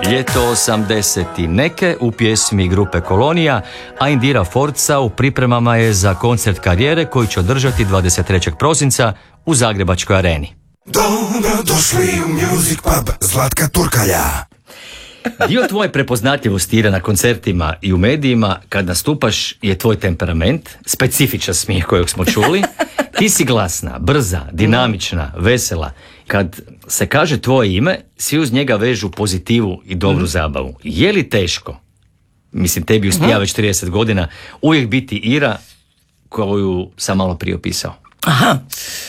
Ljeto 80 neke u pjesmi grupe Kolonija, a Indira Forca u pripremama je za koncert karijere koji će održati 23. prosinca u Zagrebačkoj areni. Dobro došli u Music Pub Zlatka Turkalja. Dio tvoje prepoznatljivosti na koncertima i u medijima kad nastupaš je tvoj temperament, specifičan smijeh kojeg smo čuli. Ti si glasna, brza, dinamična, vesela. Kad se kaže tvoje ime, svi uz njega vežu pozitivu i dobru zabavu. Je li teško, mislim tebi ja već 30 godina, uvijek biti Ira koju sam malo prije opisao? Aha.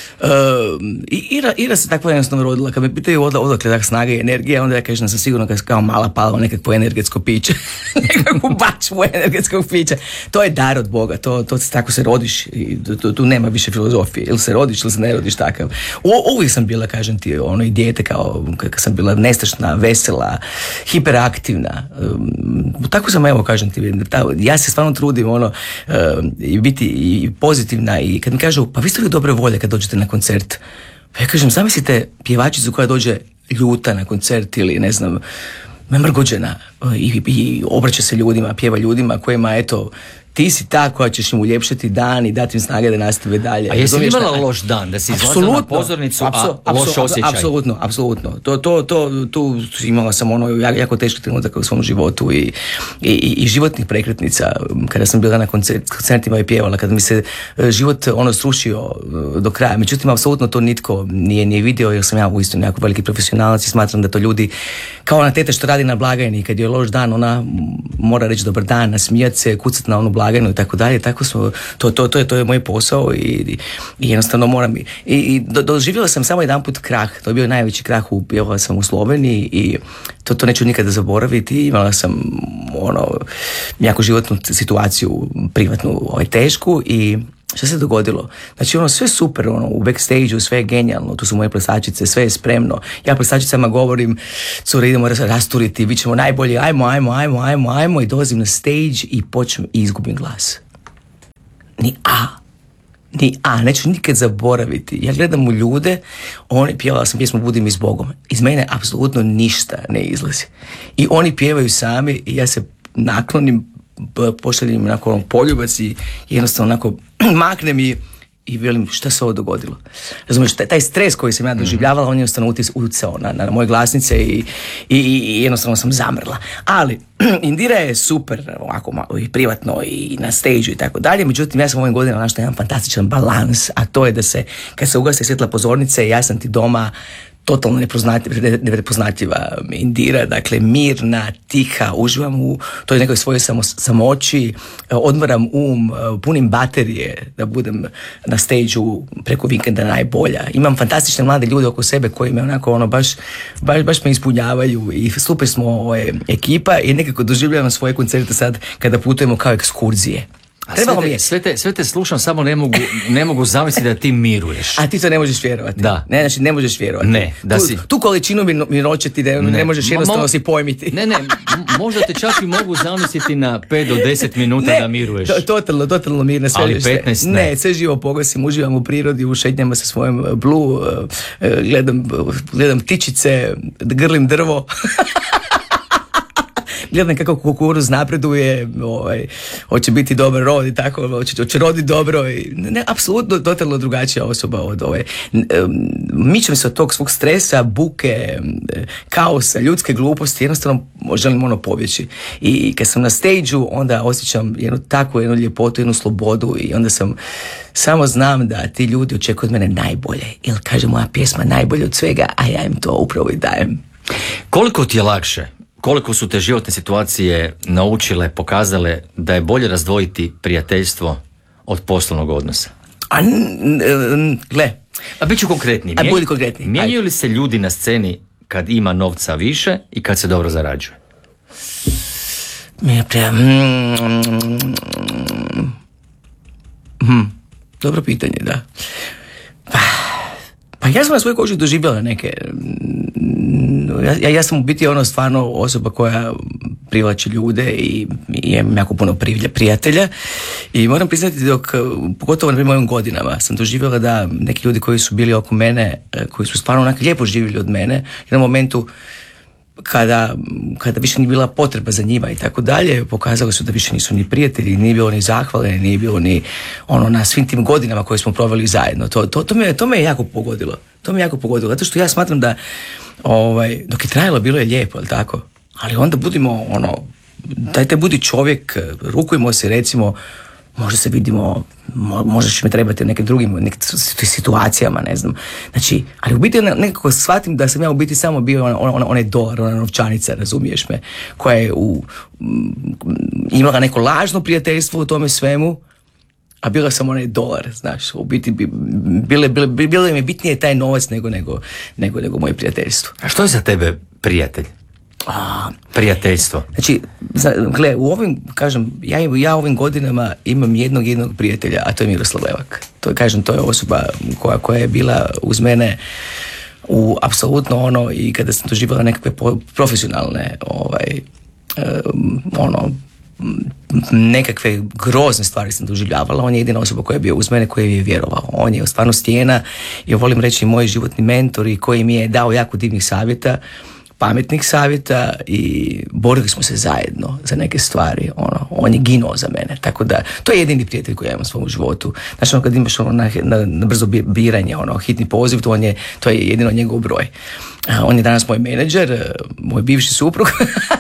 Ira se tako jednostavno rodila. Kad me pitaju odakle tak snaga i energija, onda ja kažem da sam sigurno kao mala pala nekakvo energetsko piće. Nekakvu bačvu energetskog pića. To je dar od Boga. Tako se rodiš i tu nema više filozofije. Ili se rodiš ili se ne rodiš takav. Uvijek sam bila, kažem ti, ono i dijete kao kad sam bila nestašna, vesela, hiperaktivna. Tako sam, evo, kažem ti, ja se stvarno trudim i biti i pozitivna i kad mi kažu, pa vi ste uvijek dobre volje kad dođete na koncert. Pa ja kažem, zamislite pjevačicu koja dođe ljuta na koncert ili ne znam, mrgođena i obraća se ljudima, pjeva ljudima kojima, eto, ti si ta koja ćeš im uljepšati dan i dati im snage da nastave dalje. A jesi imala loš dan, da si izlazila na pozornicu, a loš osjećaj? Apsolutno. Tu imala sam jako teški trenutak u svom životu i životnih prekretnica kada sam bila na koncertima i pjevala, kada mi se život srušio do kraja. Međutim, apsolutno to nitko nije vidio, jer sam ja uistinu jako veliki profesionalac i smatram da to ljudi, kao ona teta što radi na blagajni, kad je loš dan, ona mora reći dobar dan, nasmijati se, kucati na onu blagajnu i tako dalje. Tako smo, to je moj posao i jednostavno moram. I doživjela sam samo jedan put krah. To je bio najveći krah, pjevala sam u Sloveniji i to neću nikada zaboraviti. Imala sam jako životnu situaciju, privatnu, tešku i što se dogodilo? Znači sve super, u backstage-u sve je genijalno, tu su moje plesačice, sve je spremno. Ja plesačicama govorim, cure, idemo rasturiti, bit ćemo najbolji, ajmo i dolazim na stage i počnem i izgubim glas. Ni A, neću nikad zaboraviti. Ja gledam u ljude, pjevala sam pjesmu Budi mi s Bogom. Iz mene apsolutno ništa ne izlazi. I oni pjevaju sami i ja se naklonim, pošaljem onako poljubac i jednostavno onako maknem i velim šta se ovo dogodilo. Razumiješ, taj stres koji sam ja doživljavala, on je jednostavno utjecao na moje glasnice i jednostavno sam zamrla. Ali Indira je super, ovako malo i privatno i na stage-u i tako dalje, međutim ja sam ovim godinama našla jedan fantastičan balans, a to je da se, kad se ugase svjetla pozornice, ja sam ti doma totalno neprepoznatljiva Indira, dakle mirna, tiha, uživam u toj nekoj svojoj samoći, odmaram punim baterije da budem na stage-u preko vikenda najbolja. Imam fantastične mlade ljude oko sebe koji me onako baš me ispunjavaju i super smo ekipa i nekako doživljavam svoje koncerte sad kada putujemo kao ekskurzije. Sve te slušam, samo ne mogu zamisliti da ti miruješ. A ti to ne možeš vjerovati. Da. Ne, znači ne možeš vjerovati. Ne, da si... Tu količinu miroće ti ne možeš jednostavno si pojmiti. Ne, možda te čak i mogu zamisliti na 5 do 10 minuta da miruješ. Totalno mirna. Ali 15 ne. Ne, sve živo pogosim, uživam u prirodi, u šetnjama sa svojom Blue, gledam ptičice, grlim drvo. Gledam kako kukuruz napreduje, hoće biti dobar rod i tako, hoće roditi dobro. Apsolutno totalno drugačija osoba od ove. Mičem se od tog svog stresa, buke, kaosa, ljudske gluposti, jednostavno želim pobjeći. I kad sam na stage-u, onda osjećam jednu ljepotu, jednu slobodu i onda samo znam da ti ljudi očekuju od mene najbolje. Ili kaže moja pjesma najbolje od svega, a ja im to upravo i dajem. Koliko ti je lakše? Koliko su te životne situacije naučile, pokazale da je bolje razdvojiti prijateljstvo od poslovnog odnosa? A bit ću konkretniji. Budi konkretniji. Mijenjaju li se ljudi na sceni kad ima novca više i kad se dobro zarađuje? Dobro pitanje, da. Pa ja sam na svojoj koži doživjela neke... Ja sam u biti stvarno osoba koja privlači ljude i imam jako puno prijatelja i moram priznati pogotovo na mojim godinama sam doživjela da neki ljudi koji su bili oko mene, koji su stvarno onako lijepo živjeli od mene, u jednom momentu kada više nije bila potreba za njima i tako dalje, pokazali su da više nisu ni prijatelji, nije bilo ni zahvale, nije bilo ni na svim tim godinama koje smo proveli zajedno. To me je jako pogodilo. To me jako pogodilo, zato što ja smatram da dok je trajalo bilo je lijepo, ali tako? Ali onda budimo dajte budi čovjek, rukujmo se, recimo, možda se vidimo, možda će me trebati u nekim drugim situacijama, ne znam. Znači, ali u biti nekako shvatim da sam ja u biti samo bio onaj dolar, ona novčanica, razumiješ me, koja je imala neko lažno prijateljstvo u tome svemu, a bila sam onaj dolar, znaš, u biti bilo mi je bitnije taj novac nego moje prijateljstvo. A što je za tebe prijatelj? Prijateljstvo. Znači, gle, u ovim, kažem, ja ovim godinama imam jednog prijatelja, a to je Miroslav Levak. To je osoba koja je bila uz mene u apsolutno i kada sam doživjela nekakve profesionalne nekakve grozne stvari sam doživljavala. On je jedina osoba koja je bio uz mene, koja je vjerovao. On je stvarno stijena i volim reći moj životni mentor i koji mi je dao jako divnih savjeta, pametnih savjeta i borili smo se zajedno za neke stvari. On je ginuo za mene. Tako da, to je jedini prijatelj koji ja imam u svom životu. Znači, kad imaš na brzo biranje, hitni poziv, to je jedino njegov broj. On je danas moj menadžer, moj bivši suprug.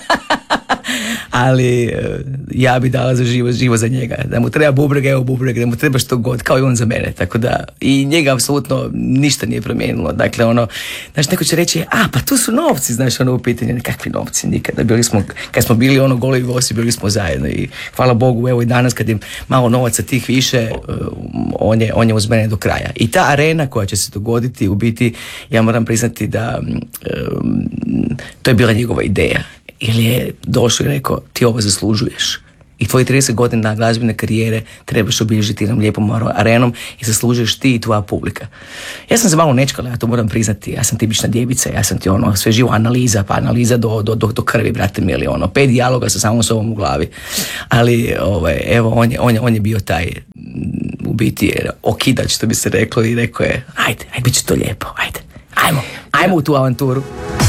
Ali ja bi dala za živo za njega. Da mu treba bubreg, evo bubreg, da mu treba što god, kao i on za mene. Tako da, i njega apsolutno ništa nije promijenilo. Dakle, znaš, neko će reći, pa tu su novci, znaš, u pitanje, kakvi novci, nikada. Kad smo bili goli vosi, bili smo zajedno i hvala Bogu, evo i danas kad je malo novaca tih više, on je uz mene do kraja. I ta arena koja će se dogoditi, u biti, ja moram priznati da to je bila njegova ideja. Ili je došao i rekao, ti ovo zaslužuješ. I tvoji 30 godina glazbene karijere trebaš obilježiti jednom lijepom arenom i zaslužuješ ti i tvoja publika. Ja sam se malo nečkala, ja to moram priznati. Ja sam tipična djevica, ja sam ti sve živo analiza, pa analiza do krvi, brate mili, 5 dijaloga sa samom sobom u glavi. Ali, evo, on je bio taj, u biti, okidač, što bi se reklo, i rekao je, ajde, bit će to lijepo, ajmo u tu avanturu.